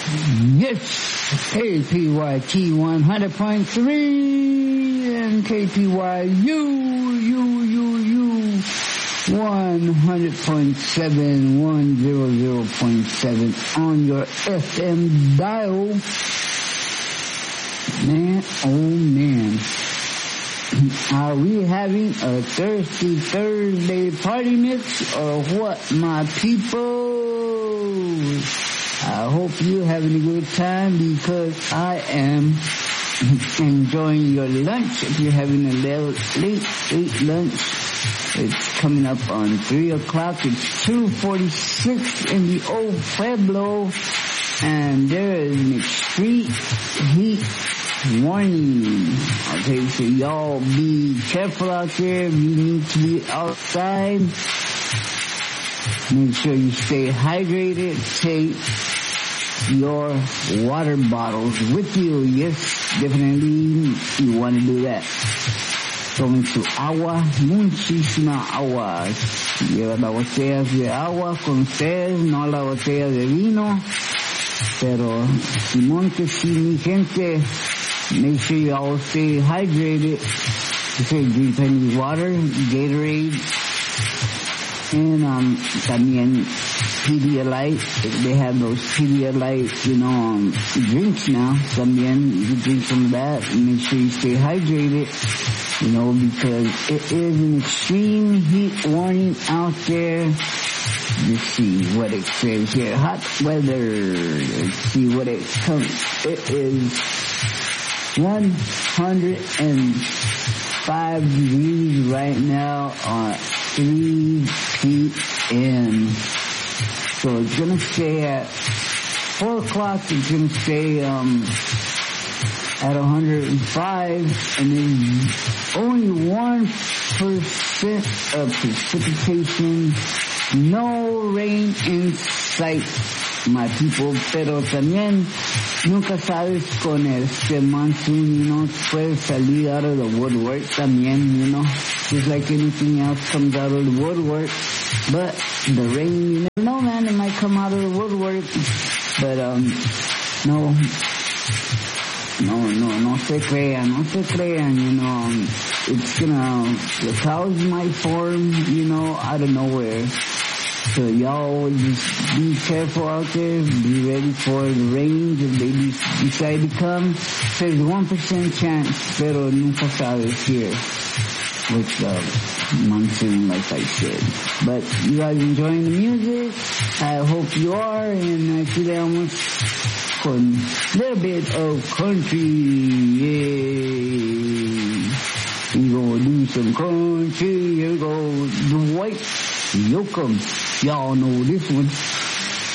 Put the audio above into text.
Yes, KPYT 100.3 and KPYU 100.7, 100.7 on your FM dial. Man, oh man. Are we having a Thirsty Thursday party mix or what, my people? I hope you're having a good time because I am enjoying your lunch. If you're having a late lunch, it's coming up on 3 o'clock. It's 2:46 in the old Pueblo, and there is an extreme heat warning. Okay, so y'all be careful out there. If you need to be outside, make sure you stay hydrated. Take your water bottles with you. Yes, definitely you want to do that. Tomen su agua, muchísima agua. Lleva las botellas de agua con ustedes, no la botella de vino. Pero, Simón, que sí, mi gente, make sure you all stay hydrated. You say drink plenty of water, Gatorade, and también Pedialyte. They have those Pedialyte, drinks now. También you can drink some of that and make sure you stay hydrated, because it is an extreme heat warning out there. Let's see what it says here. Hot weather. Let's see what it comes. It is 105 degrees right now at 3 p.m. So it's gonna stay at 4 o'clock. It's gonna stay at 105, and there's only 1% of precipitation. No rain in sight, my people. Pero también nunca sabes con este monsoon, puede salir out of the woodwork también, just like anything else comes out of the woodwork. But the rain, you never know, man, it might come out of the woodwork. But no se crean, it's the clouds might form, out of nowhere. So y'all just be careful out there, be ready for the rains if they decide to come. There's 1% chance, pero nunca sabes here with the monsoon, like I said. But you guys enjoying the music? I hope you are, and aquí le vamos con a little bit of country, yeah. We gonna do some country, here we go, Dwight Yoakam. Y'all know this one.